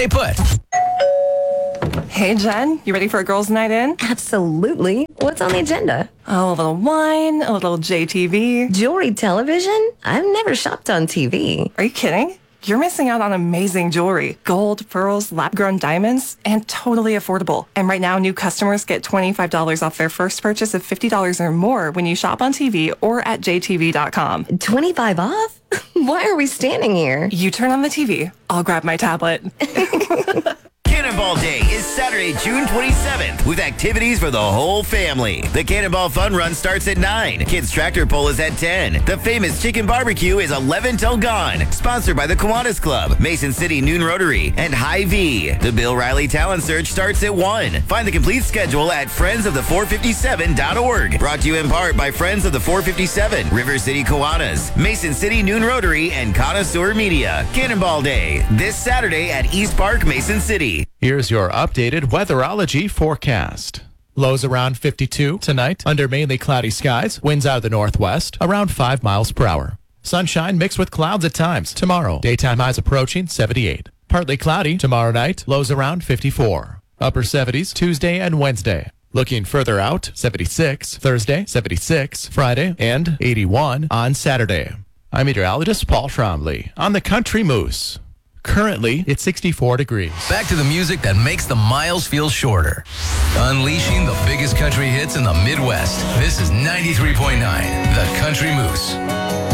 Stay put. Hey, Jen, you ready for a girls' night in? Absolutely. What's on the agenda? Oh, a little wine, a little JTV. Jewelry television? I've never shopped on TV. Are you kidding? You're missing out on amazing jewelry. Gold, pearls, lab-grown diamonds, and totally affordable. And right now, new customers get $25 off their first purchase of $50 or more when you shop on TV or at jtv.com. 25 off? Why are we standing here? You turn on the TV. I'll grab my tablet. Cannonball Day is Saturday, June 27th, with activities for the whole family. The Cannonball Fun Run starts at 9. Kids Tractor Pull is at 10. The famous Chicken Barbecue is 11 till gone. Sponsored by the Kiwanis Club, Mason City Noon Rotary, and Hy-Vee. The Bill Riley Talent Search starts at 1. Find the complete schedule at friendsofthe457.org. Brought to you in part by Friends of the 457, River City Kiwanis, Mason City Noon Rotary, and Connoisseur Media. Cannonball Day, this Saturday at East Park, Mason City. Here's your updated weatherology forecast. Lows around 52 tonight under mainly cloudy skies. Winds out of the northwest around 5 miles per hour. Sunshine mixed with clouds at times tomorrow. Daytime highs approaching 78. Partly cloudy tomorrow night. Lows around 54. Upper 70s Tuesday and Wednesday. Looking further out, 76 Thursday, 76 Friday, and 81 on Saturday. I'm meteorologist Paul Trombley on the Country Moose. Currently, it's 64 degrees. Back to the music that makes the miles feel shorter. Unleashing the biggest country hits in the Midwest. This is 93.9, The Country Moose.